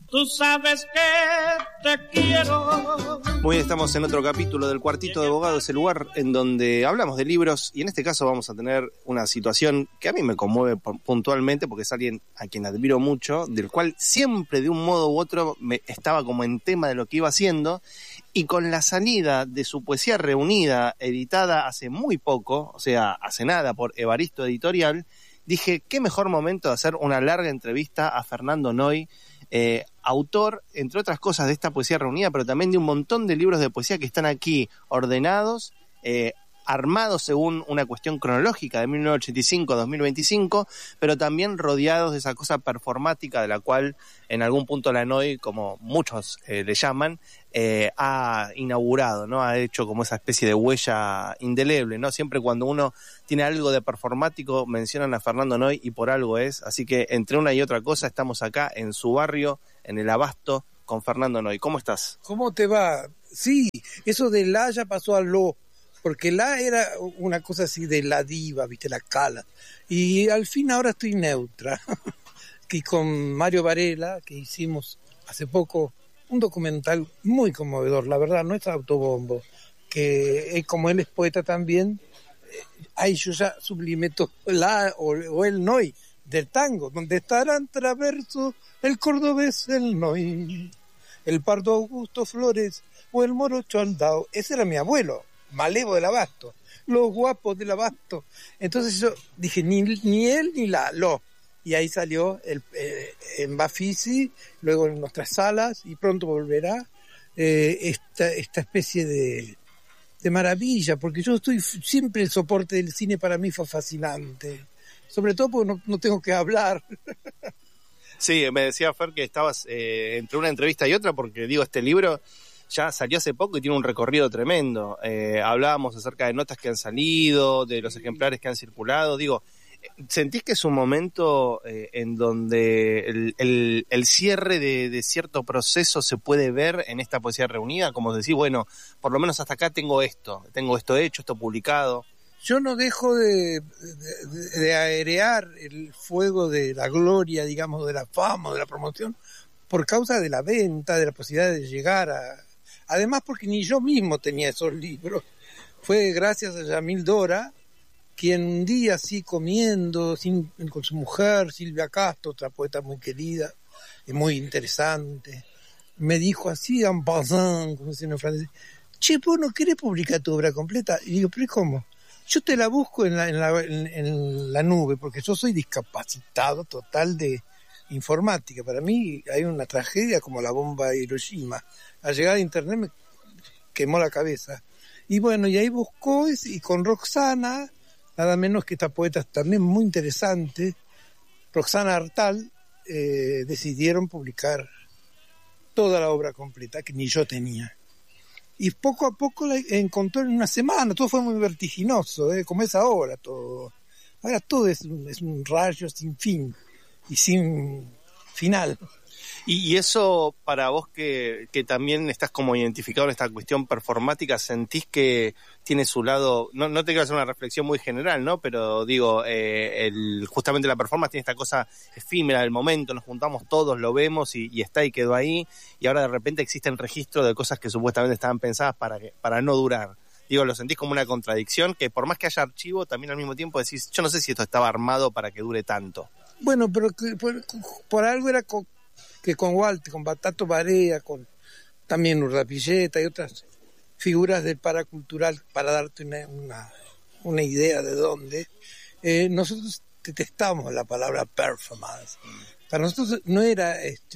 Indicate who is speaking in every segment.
Speaker 1: Tú sabes que te quiero.
Speaker 2: Muy bien, estamos en otro capítulo del Cuartito de Abogados, el lugar en donde hablamos de libros, y en este caso vamos a tener una situación que a mí me conmueve puntualmente porque es alguien a quien admiro mucho, del cual siempre de un modo u otro me estaba como en tema de lo que iba haciendo, y con la salida de su poesía reunida, editada hace muy poco, o sea, hace nada, por Evaristo Editorial, dije, qué mejor momento de hacer una larga entrevista a Fernando Noy, autor, entre otras cosas, de esta poesía reunida, pero también de un montón de libros de poesía que están aquí ordenados, armados según una cuestión cronológica de 1985 a 2025, pero también rodeados de esa cosa performática de la cual en algún punto la Noy, como muchos le llaman, ha inaugurado, ¿no? Ha hecho como esa especie de huella indeleble, ¿no? Siempre cuando uno tiene algo de performático mencionan a Fernando Noy y por algo es, así que entre una y otra cosa estamos acá en su barrio, en el Abasto, con Fernando Noy. ¿Cómo estás?
Speaker 3: ¿Cómo te va? Sí, eso de la ya pasó a lo, porque la era una cosa así de la diva, viste, la cala, y al fin ahora estoy neutra, que con Mario Varela, que hicimos hace poco un documental muy conmovedor, la verdad, no es autobombo, que como él es poeta también, ahí yo ya sublimeto la o el Noy del tango, donde estarán traverso el cordobés, el Noy, el pardo Augusto Flores o el morocho Aldao. Ese era mi abuelo, Malevo del Abasto, los guapos del Abasto. Entonces yo dije, ni él ni lo. Y ahí salió en Bafisi, luego en nuestras salas, y pronto volverá esta especie de maravilla, porque yo siempre el soporte del cine para mí fue fascinante, sobre todo porque no tengo que hablar.
Speaker 2: Sí, me decía Fer que estabas entre una entrevista y otra, porque digo, este libro ya salió hace poco y tiene un recorrido tremendo. Hablábamos acerca de notas que han salido, de los ejemplares que han circulado, digo, ¿sentís que es un momento en donde el cierre de cierto proceso se puede ver en esta poesía reunida? Como decir, bueno, por lo menos hasta acá tengo esto hecho, esto publicado.
Speaker 3: Yo no dejo de aerear el fuego de la gloria, digamos, de la fama, de la promoción, por causa de la venta, de la posibilidad de llegar a... Además, porque ni yo mismo tenía esos libros. Fue gracias a Yamil Dora, quien un día así comiendo con su mujer, Silvia Castro, otra poeta muy querida y muy interesante, me dijo así, en passant, como dicen en francés, che, ¿vos no querés publicar tu obra completa? Y digo, ¿pero cómo? Yo te la busco en la nube, porque yo soy discapacitado total de informática. Para mí hay una tragedia como la bomba de Hiroshima. Al llegar a internet me quemó la cabeza. Y bueno, y ahí buscó, y con Roxana, nada menos que esta poeta también muy interesante, Roxana Artal, decidieron publicar toda la obra completa, que ni yo tenía. Y poco a poco la encontró en una semana, todo fue muy vertiginoso, como es ahora todo. Ahora todo es un rayo sin fin y sin final.
Speaker 2: Y eso para vos que también estás como identificado en esta cuestión performática, ¿sentís que tiene su lado, no te quiero hacer una reflexión muy general, ¿no? Pero digo, justamente la performance tiene esta cosa efímera del momento, nos juntamos todos, lo vemos y está y quedó ahí, y ahora de repente existen registros de cosas que supuestamente estaban pensadas para no durar. Digo, ¿lo sentís como una contradicción? Que por más que haya archivo, también al mismo tiempo decís, yo no sé si esto estaba armado para que dure tanto.
Speaker 3: Bueno, pero por algo era que con Walter, con Batato Barea, con también Urdapilleta y otras figuras del paracultural, para darte una idea de dónde, nosotros detestamos la palabra performance. Para nosotros no era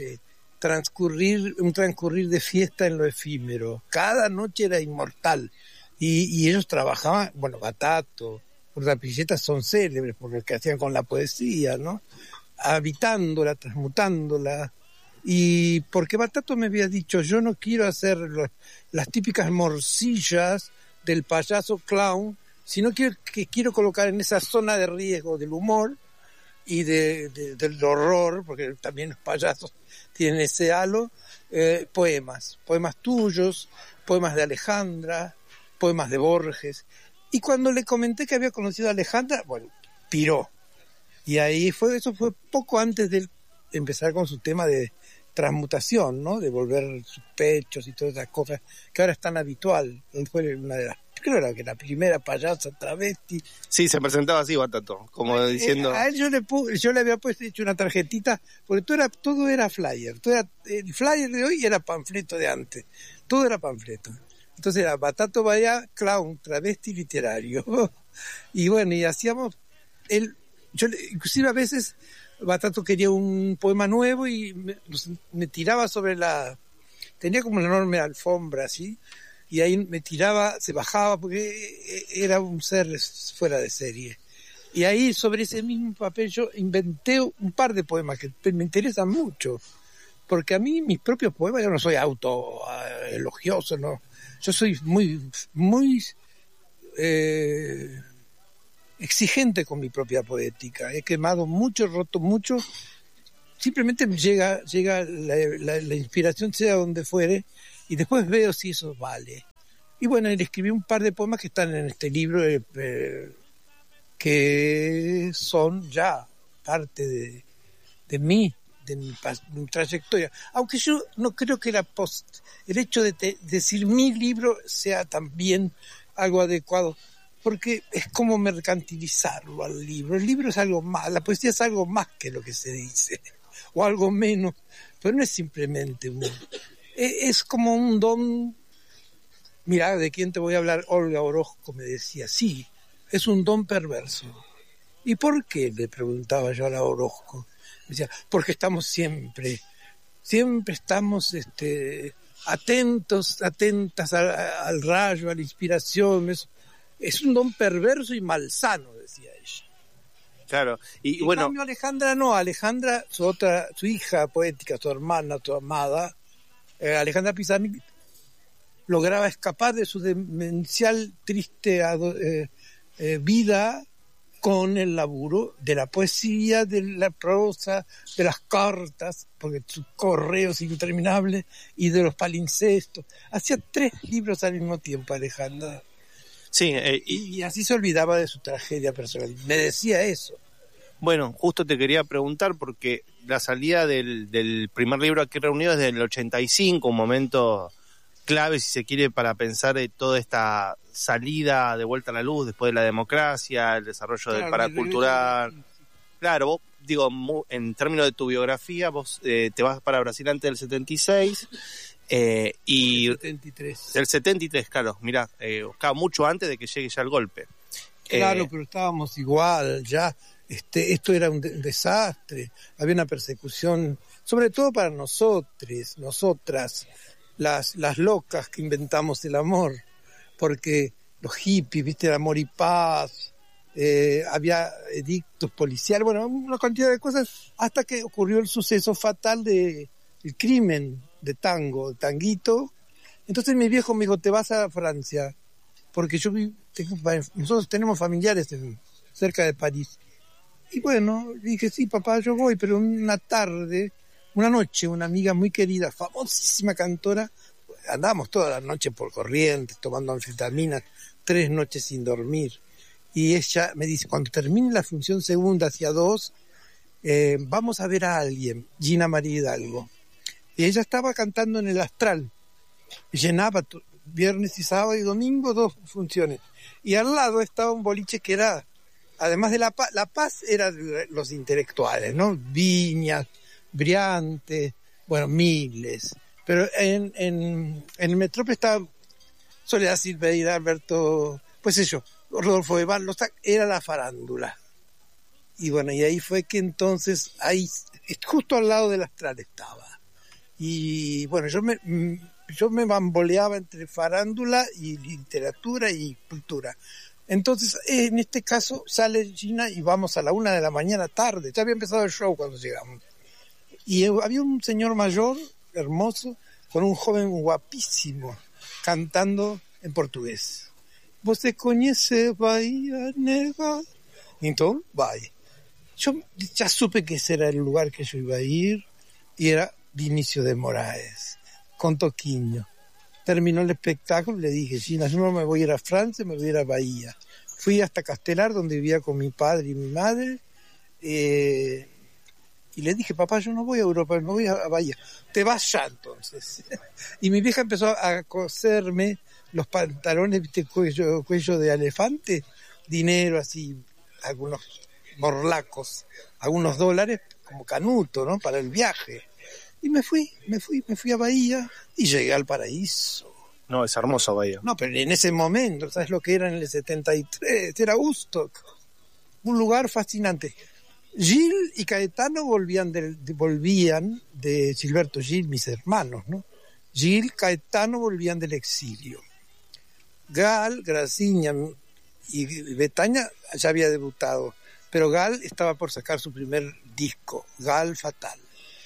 Speaker 3: un transcurrir de fiesta en lo efímero. Cada noche era inmortal. Y ellos trabajaban, bueno, Batato, Urdapilleta son célebres por lo que hacían con la poesía, ¿no? Habitándola, transmutándola. Y porque Batato me había dicho, yo no quiero hacer las típicas morcillas del payaso clown, sino que quiero colocar en esa zona de riesgo del humor y del horror, porque también los payasos tienen ese halo, poemas tuyos, poemas de Alejandra, poemas de Borges. Y cuando le comenté que había conocido a Alejandra, bueno, piró. Y ahí eso fue poco antes de empezar con su tema de transmutación, ¿no? De volver sus pechos y todas esas cosas que ahora es tan habitual. Fue una de las, creo que la primera payasa travesti.
Speaker 2: Sí, se presentaba así, Batato, como diciendo...
Speaker 3: A él yo le había hecho una tarjetita, porque todo era flyer. El flyer de hoy era panfleto de antes. Todo era panfleto. Entonces era Batato Bahía, clown, travesti literario. Y bueno, y hacíamos... inclusive a veces Batato quería un poema nuevo y me tiraba sobre tenía como una enorme alfombra así, y ahí me tiraba, se bajaba porque era un ser fuera de serie. Y ahí sobre ese mismo papel yo inventé un par de poemas que me interesan mucho, porque a mí mis propios poemas, yo no soy elogioso, no, yo soy muy exigente con mi propia poética. He quemado mucho, roto mucho. Simplemente llega la inspiración, sea donde fuere, y después veo si eso vale. Y bueno, le escribí un par de poemas que están en este libro, que son ya parte de mi trayectoria. Aunque yo no creo que el hecho de decir mi libro sea también algo adecuado, porque es como mercantilizarlo al libro. El libro es algo más, la poesía es algo más que lo que se dice, o algo menos, pero no es simplemente es como un don. Mirá, ¿de quién te voy a hablar? Olga Orozco me decía, sí, es un don perverso. ¿Y por qué? Le preguntaba yo a la Orozco. Me decía, porque estamos siempre estamos atentas al rayo, a la inspiración. Es un don perverso y malsano, decía ella.
Speaker 2: Claro, y
Speaker 3: en
Speaker 2: bueno...
Speaker 3: cambio Alejandra, su hija poética, su hermana, su amada, Alejandra Pisani, lograba escapar de su demencial, triste vida con el laburo de la poesía, de la prosa, de las cartas, porque sus correos interminables, y de los palincestos. Hacía 3 libros al mismo tiempo, Alejandra.
Speaker 2: Sí,
Speaker 3: y así se olvidaba de su tragedia personal. Me decía eso.
Speaker 2: Bueno, justo te quería preguntar, porque la salida del primer libro aquí reunido es del 85, un momento clave, si se quiere, para pensar toda esta salida de vuelta a la luz después de la democracia, el desarrollo del paracultural. Claro, vos, digo, en términos de tu biografía, vos te vas para Brasil antes del 76... y
Speaker 3: el 73.
Speaker 2: El 73, claro, mirá, mucho antes de que llegue ya el golpe.
Speaker 3: Claro, pero estábamos igual, ya, esto era un desastre, había una persecución, sobre todo para nosotras, las locas que inventamos el amor, porque los hippies, viste, el amor y paz, había edictos policiales, bueno, una cantidad de cosas, hasta que ocurrió el suceso fatal del crimen de Tanguito. Entonces mi viejo me dijo, te vas a Francia, porque nosotros tenemos familiares cerca de París. Y bueno, dije, sí, papá, yo voy, pero una noche, una amiga muy querida, famosísima cantora, andábamos toda la noche por Corrientes, tomando anfetaminas, 3 noches sin dormir. Y ella me dice, cuando termine la función segunda, hacia 2, vamos a ver a alguien, Gina María Hidalgo. Y ella estaba cantando en el Astral. Llenaba viernes y sábado y domingo 2 funciones. Y al lado estaba un boliche que era, además de La Paz, era de los intelectuales, ¿no? Viñas, Briante, bueno, Miles. Pero en el Metrópoli estaba Soledad Silveira, Alberto, pues eso, Rodolfo de Val, era la farándula. Y bueno, y ahí fue que entonces, ahí, justo al lado del Astral estaba. Y bueno, yo me bamboleaba entre farándula y literatura y cultura. Entonces, en este caso, sale Gina y vamos a la 1 de la mañana tarde. Ya había empezado el show cuando llegamos. Y había un señor mayor, hermoso, con un joven guapísimo, cantando en portugués. ¿Você conhece Bahía Negra? Entonces, vaya. Yo ya supe que ese era el lugar que yo iba a ir, y era Vinicio de Moraes, con Toquinho. Terminó el espectáculo y le dije, Gina, yo no me voy a ir a Francia, me voy a ir a Bahía. Fui hasta Castelar, donde vivía con mi padre y mi madre, Y le dije, papá, yo no voy a Europa, no voy a Bahía. Te vas ya entonces. Y mi vieja empezó a coserme los pantalones, ¿viste? Cuello de elefante, dinero así, algunos morlacos, algunos dólares, como canuto, ¿no? Para el viaje. Y me fui a Bahía y llegué al paraíso.
Speaker 2: No, es hermoso Bahía.
Speaker 3: No, pero en ese momento, ¿sabes lo que era en el 73? Era Woodstock. Un lugar fascinante. Gil y Caetano volvían de Gilberto Gil, mis hermanos, ¿no? Gil, Caetano volvían del exilio. Gal, Graciña y Betaña ya había debutado, pero Gal estaba por sacar su primer disco, Gal Fatal.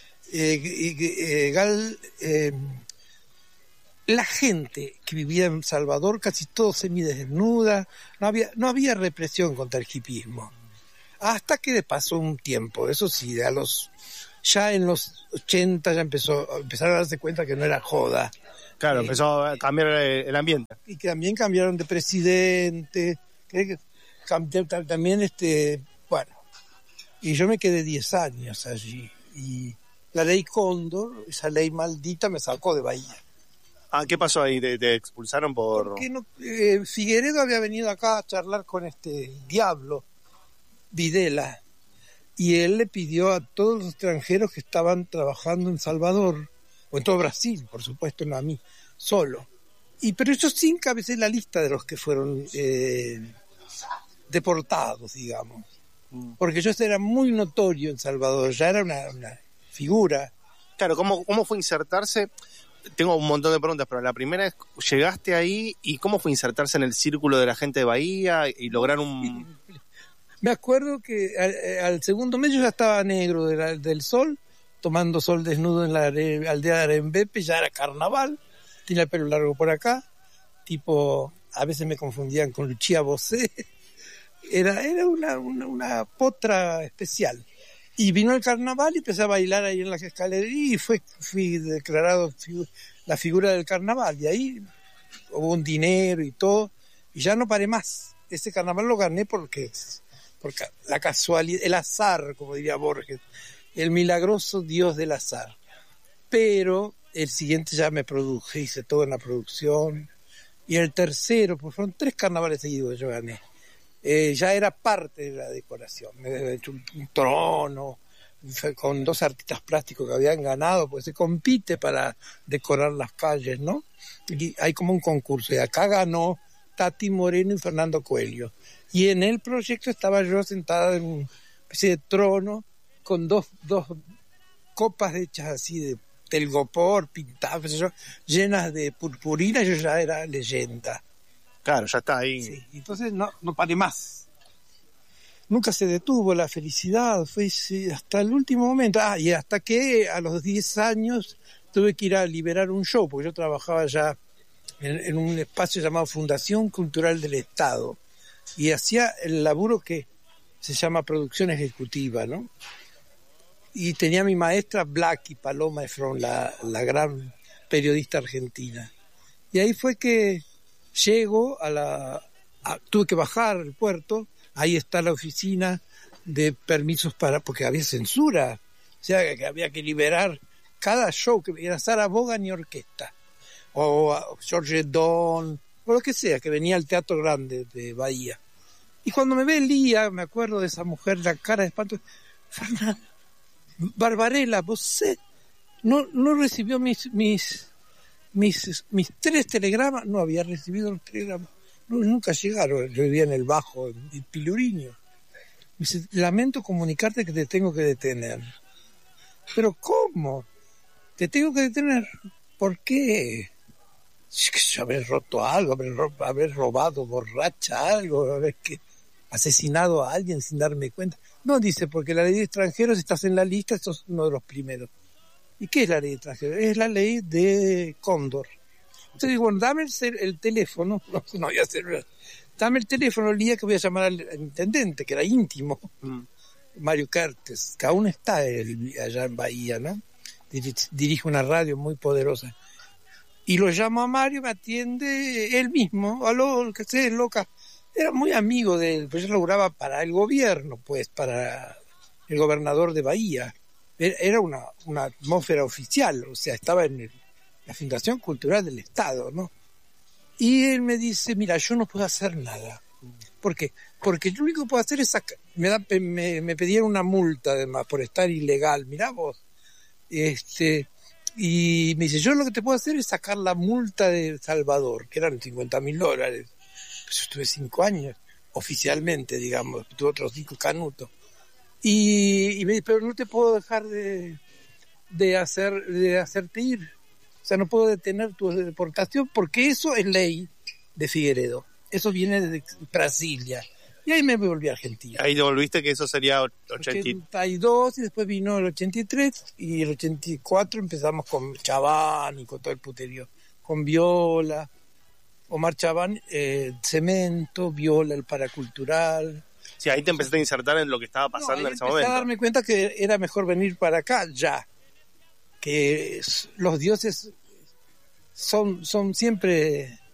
Speaker 3: La gente que vivía en Salvador, casi todo semidesnuda, no había represión contra el hipismo. Hasta que pasó un tiempo, eso sí, ya en los 80 ya empezaron a darse cuenta que no era joda.
Speaker 2: Claro, empezó a cambiar el ambiente.
Speaker 3: Y que también cambiaron de presidente, también bueno, y yo me quedé 10 años allí, y la ley Cóndor, esa ley maldita, me sacó de Bahía.
Speaker 2: Ah, ¿qué pasó ahí? ¿Te expulsaron por...?
Speaker 3: Porque Figueredo había venido acá a charlar con este diablo, Videla, y él le pidió a todos los extranjeros que estaban trabajando en Salvador, o en todo Brasil, por supuesto, no a mí, solo. Pero yo sí encabecé la lista de los que fueron deportados, digamos. Porque yo era muy notorio en Salvador, ya era una figura.
Speaker 2: Claro, ¿cómo fue insertarse? Tengo un montón de preguntas, pero la primera es, ¿llegaste ahí y cómo fue insertarse en el círculo de la gente de Bahía y lograr un...?
Speaker 3: Me acuerdo que al segundo mes yo ya estaba negro del sol, tomando sol desnudo en la aldea de Arembepe, ya era carnaval, tenía el pelo largo por acá, tipo, a veces me confundían con Lucía Bosé, era una potra especial. Y vino el carnaval y empecé a bailar ahí en las escaleras y fui declarado la figura del carnaval. Y ahí hubo un dinero y todo, y ya no paré más. Ese carnaval lo gané porque la casualidad, el azar, como diría Borges, el milagroso Dios del azar. Pero el siguiente ya me produje, hice todo en la producción. Y el tercero, pues fueron 3 carnavales seguidos que yo gané. Ya era parte de la decoración. Me había hecho un trono con 2 artistas plásticos que habían ganado, pues se compite para decorar las calles, ¿no? Y hay como un concurso, y acá ganó Tati Moreno y Fernando Coelho. Y en el proyecto estaba yo sentada en una especie de trono con dos copas hechas así de telgopor, pintadas, llenas de purpurina. Yo ya era leyenda.
Speaker 2: Claro, ya está ahí.
Speaker 3: Sí, entonces no paré más. Nunca se detuvo la felicidad, fue hasta el último momento. Y hasta que a los 10 años tuve que ir a liberar un show, porque yo trabajaba ya en un espacio llamado Fundación Cultural del Estado, y hacía el laburo que se llama producción ejecutiva, ¿no? Y tenía a mi maestra Blackie Paloma Efron, la gran periodista argentina. Y ahí fue que llego tuve que bajar al puerto, ahí está la oficina de permisos porque había censura, o sea que había que liberar cada show, que era Sarah Vaughan y orquesta, o George Don, o lo que sea, que venía al Teatro Grande de Bahía. Y cuando me ve Lía, me acuerdo de esa mujer, la cara de espanto, Fernanda, Barbarella, ¿vos no recibió mis 3 telegramas? No había recibido los telegramas, nunca llegaron. Yo vivía en el Bajo, en Piluriño. Me dice, lamento comunicarte que te tengo que detener. ¿Pero cómo? ¿Te tengo que detener? ¿Por qué? Haber roto algo, haber robado borracha algo, haber asesinado a alguien sin darme cuenta. No, dice, porque la ley de extranjeros, estás en la lista, sos uno de los primeros. ¿Y qué es la ley de extranjeros? Es la ley de Cóndor. Entonces digo, bueno, dame el teléfono, no voy a hacer, dame el teléfono el día que voy a llamar al intendente, que era íntimo, Mario Kertes, que aún está allá en Bahía, ¿no? Dirige una radio muy poderosa. Y lo llamo a Mario, me atiende él mismo, aló, que sé, loca. Era muy amigo de él, pues yo laburaba para el gobierno, pues, para el gobernador de Bahía. era una atmósfera oficial, o sea, estaba en la Fundación Cultural del Estado, ¿no? Y él me dice, mira, yo no puedo hacer nada. ¿Por qué? Porque lo único que puedo hacer es me pedieron una multa además por estar ilegal, mirá vos. Y me dice, yo lo que te puedo hacer es sacar la multa de Salvador, que eran $50,000. Pues yo estuve 5 años, oficialmente, digamos, tuve otros 5 canutos. Y me dice, pero no te puedo dejar de hacerte ir. O sea, no puedo detener tu deportación porque eso es ley de Figueredo. Eso viene de Brasilia. Y ahí me volví a Argentina.
Speaker 2: Ahí te volviste, que eso sería
Speaker 3: 82 y después vino el 83 y el 84 empezamos con Chaván y con todo el puterío. Con Viola, Omar Chaván, Cemento, Viola, el Paracultural.
Speaker 2: Sí, ahí te empezaste a insertar en lo que estaba pasando en ese momento.
Speaker 3: Empecé a darme cuenta que era mejor venir para acá ya. Que los dioses son siempre